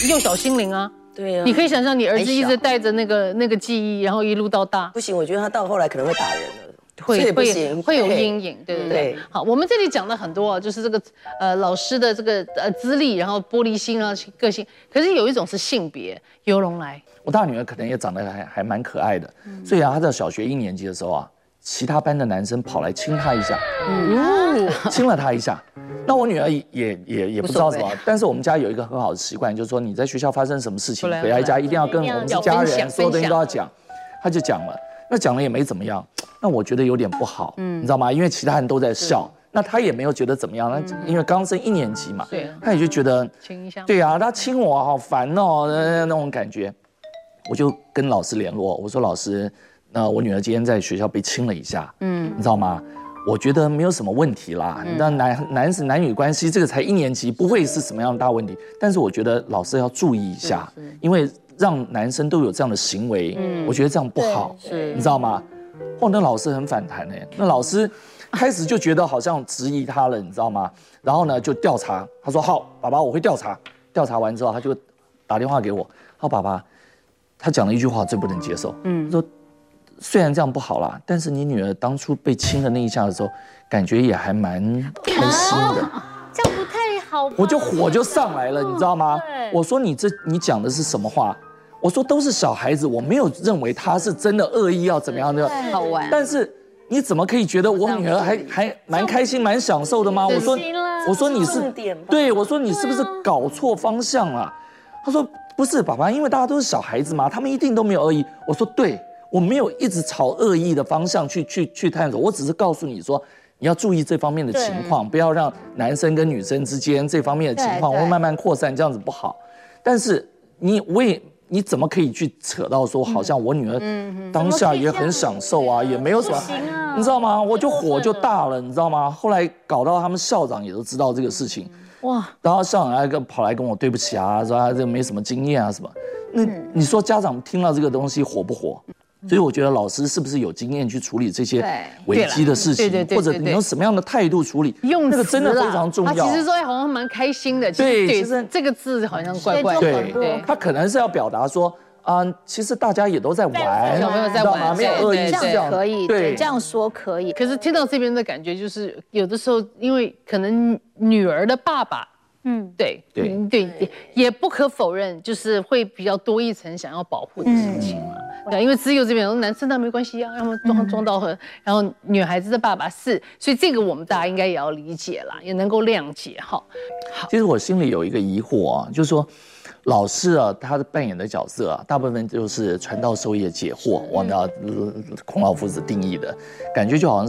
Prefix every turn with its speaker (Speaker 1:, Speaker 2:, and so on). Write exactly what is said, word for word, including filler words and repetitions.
Speaker 1: 幼小心灵啊。
Speaker 2: 对呀，
Speaker 1: 你可以想象你儿子一直带着那个那个记忆，然后一路到大。
Speaker 2: 不行，我觉得他到后来可能会打人了。
Speaker 1: 会
Speaker 2: 不行，
Speaker 1: 会有阴影，对对对。好，我们这里讲了很多啊，就是这个呃老师的这个呃资历，然后玻璃心啊个性。可是有一种是性别，由荣来。
Speaker 3: 我大女儿可能也长得还还蛮可爱的，所以啊，她在小学一年级的时候啊，其他班的男生跑来亲她一下，嗯，亲了她一下。那我女儿也也也也不知道什么，但是我们家有一个很好的习惯，就是说你在学校发生什么事情，回来家一定要跟我们是家人，所有东西都要讲。她就讲了，那讲了也没怎么样。那我觉得有点不好，嗯，你知道吗？因为其他人都在笑，那他也没有觉得怎么样。那因为刚升一年级嘛，对，他也就觉得
Speaker 1: 亲一下，
Speaker 3: 对啊，他亲我好烦哦，那种感觉。我就跟老师联络，我说老师，那我女儿今天在学校被亲了一下，嗯，你知道吗？我觉得没有什么问题啦。那男男是男女关系，这个才一年级，不会是什么样的大问题。但是我觉得老师要注意一下，因为让男生都有这样的行为，我觉得这样不好，你知道吗？哦，那老师很反弹哎，那老师开始就觉得好像质疑他了，你知道吗？然后呢就调查，他说好，爸爸我会调查。调查完之后，他就打电话给我，他说爸爸，他讲了一句话最不能接受，嗯，说虽然这样不好啦，但是你女儿当初被亲的那一下的时候，感觉也还蛮开心的，
Speaker 4: 这样不太好。
Speaker 3: 我就火就上来了，你知道吗？我说你这你讲的是什么话？我说都是小孩子，我没有认为他是真的恶意要怎么样的，
Speaker 4: 好玩。
Speaker 3: 但是你怎么可以觉得我女儿还还蛮开心、蛮享受的吗？我说，我说你是对，我说你是不是搞错方向了？他说不是，爸爸，因为大家都是小孩子嘛，他们一定都没有恶意。我说对，我没有一直朝恶意的方向去去去探索，我只是告诉你说你要注意这方面的情况，不要让男生跟女生之间这方面的情况会慢慢扩散，这样子不好。但是你我也。你怎么可以去扯到说，好像我女儿当下也很享受啊，也没有什么，你知道吗？我就火就大了，你知道吗？后来搞到他们校长也都知道这个事情，哇！然后校长还跟跑来跟我对不起啊，说他这没什么经验啊什么。那你说家长听到这个东西火不火？所以我觉得老师是不是有经验去处理这些危机的事情，或者你用什么样的态度处理？
Speaker 1: 用
Speaker 3: 那个真的非常重要。
Speaker 1: 他其实说好像蛮开心的，
Speaker 3: 对，
Speaker 1: 其实这个字好像怪怪的。
Speaker 3: 对，他可能是要表达说，啊，其实大家也都在玩，
Speaker 1: 小朋友在玩，
Speaker 3: 没有恶意，
Speaker 4: 这样可以，
Speaker 3: 对，
Speaker 4: 这样说可以。
Speaker 1: 可是听到这边的感觉就是，有的时候因为可能女儿的爸爸。嗯，对对对，也不可否认，就是会比较多一层想要保护的心情嘛。对，因为自幼这边有男生那没关系啊，让他们装装到和，然后女孩子的爸爸是，所以这个我们大家应该也要理解啦，也能够谅解哈。
Speaker 3: 好，其实我心里有一个疑惑啊，就是说。老师啊，他的扮演的角色啊，大部分就是传道授业解惑，按照孔老夫子定义的感觉，就好像。